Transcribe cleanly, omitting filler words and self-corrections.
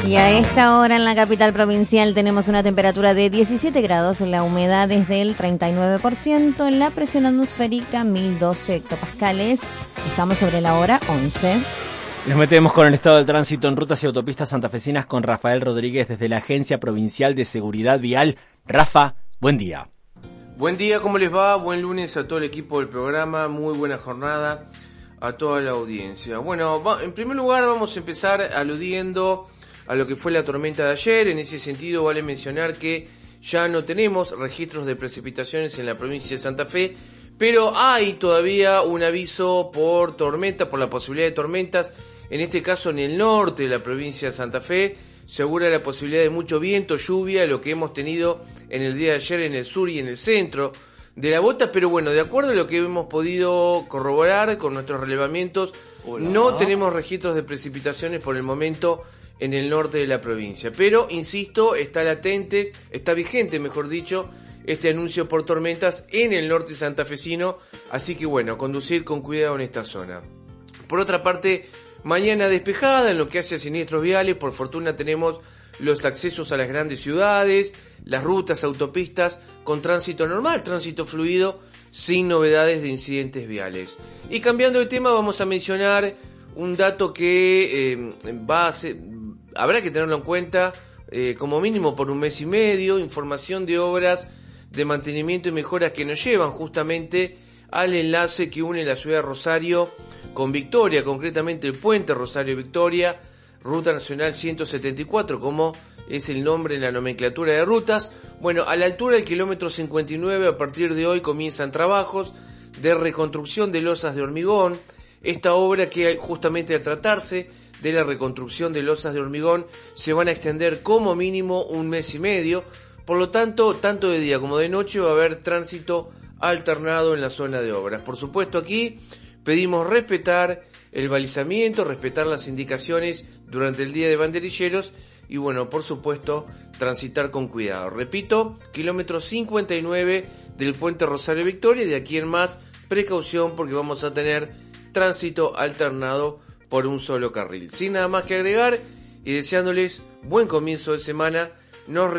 Y a esta hora en la capital provincial tenemos una temperatura de 17 grados, la humedad es del 39%, la presión atmosférica 1012 hectopascales. Estamos sobre la hora 11. Nos metemos con el estado del tránsito en rutas y autopistas santafesinas con Rafael Rodríguez desde la Agencia Provincial de Seguridad Vial. Rafa, buen día. Buen día, ¿cómo les va? Buen lunes a todo el equipo del programa, muy buena jornada a toda la audiencia. Bueno, en primer lugar vamos a empezar aludiendo a lo que fue la tormenta de ayer. En ese sentido vale mencionar que ya no tenemos registros de precipitaciones en la provincia de Santa Fe, pero hay todavía un aviso por tormenta, por la posibilidad de tormentas, en este caso en el norte de la provincia de Santa Fe. Se augura la posibilidad de mucho viento, lluvia, lo que hemos tenido en el día de ayer en el sur y en el centro de la bota, pero bueno, de acuerdo a lo que hemos podido corroborar con nuestros relevamientos, no tenemos registros de precipitaciones por el momento en el norte de la provincia, pero insisto, está latente, está vigente, mejor dicho, este anuncio por tormentas en el norte santafesino, así que bueno, conducir con cuidado en esta zona. Por otra parte, mañana despejada en lo que hace a siniestros viales, por fortuna tenemos los accesos a las grandes ciudades, las rutas, autopistas con tránsito normal, tránsito fluido, sin novedades de incidentes viales. Y cambiando de tema, vamos a mencionar un dato que habrá que tenerlo en cuenta como mínimo por un mes y medio, información de obras de mantenimiento y mejoras que nos llevan justamente al enlace que une la ciudad de Rosario con Victoria, concretamente el puente Rosario-Victoria, Ruta Nacional 174, como es el nombre en la nomenclatura de rutas. Bueno, a la altura del kilómetro 59, a partir de hoy comienzan trabajos de reconstrucción de losas de hormigón. Esta obra, que justamente al tratarse de la reconstrucción de losas de hormigón, se van a extender como mínimo un mes y medio. Por lo tanto, tanto de día como de noche va a haber tránsito alternado en la zona de obras. Por supuesto, aquí pedimos respetar el balizamiento, respetar las indicaciones durante el día de banderilleros y bueno, por supuesto, transitar con cuidado. Repito, kilómetro 59 del puente Rosario Victoria, y de aquí en más, precaución porque vamos a tener tránsito alternado por un solo carril. Sin nada más que agregar y deseándoles buen comienzo de semana, nos